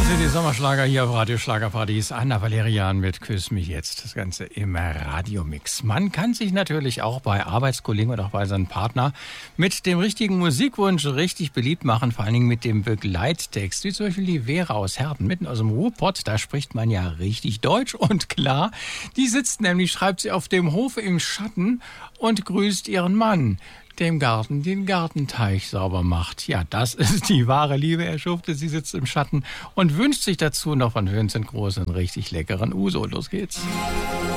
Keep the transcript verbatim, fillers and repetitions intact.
sind die Sommerschlager hier auf Radio Schlagerparadies. Anna Valerian mit Küss mich jetzt. Das Ganze im Radiomix. Man kann sich natürlich auch bei Arbeitskollegen oder auch bei seinem Partner mit dem richtigen Musikwunsch richtig beliebt machen. Vor allen Dingen mit dem Begleittext. Wie zum Beispiel die Vera aus Herten, mitten aus dem Ruhrpott. Da spricht man ja richtig Deutsch und klar. Die sitzt nämlich, schreibt sie, auf dem Hof im Schatten und grüßt ihren Mann, der im Garten den Gartenteich sauber macht. Ja, das ist die wahre Liebe, Herr Schufte. Sie sitzt im Schatten und wünscht sich dazu noch von Vincent Groß einen richtig leckeren Uso. Los geht's.